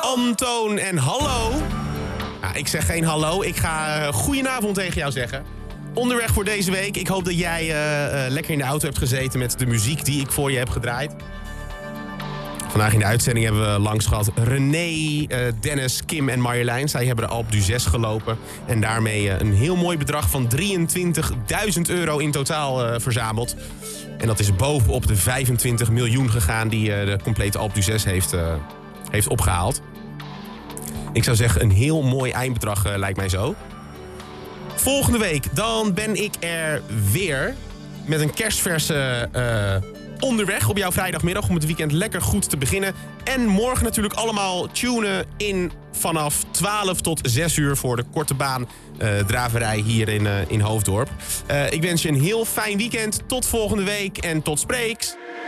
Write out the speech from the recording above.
Antoon en hallo. Nou, ik zeg geen hallo, ik ga goedenavond tegen jou zeggen. Onderweg voor deze week. Ik hoop dat jij lekker in de auto hebt gezeten met de muziek die ik voor je heb gedraaid. Vandaag in de uitzending hebben we langs gehad René, Dennis, Kim en Marjolein. Zij hebben de Alpe d'Huez gelopen. En daarmee een heel mooi bedrag van €23.000 in totaal verzameld. En dat is bovenop de 25 miljoen gegaan die de complete Alpe d'Huez heeft opgehaald. Ik zou zeggen, een heel mooi eindbedrag lijkt mij zo. Volgende week, dan ben ik er weer met een kerstverse onderweg op jouw vrijdagmiddag om het weekend lekker goed te beginnen. En morgen natuurlijk allemaal tunen in vanaf 12 tot 6 uur voor de korte baan draverij hier in Hoofddorp. Ik wens je een heel fijn weekend. Tot volgende week en tot spreeks.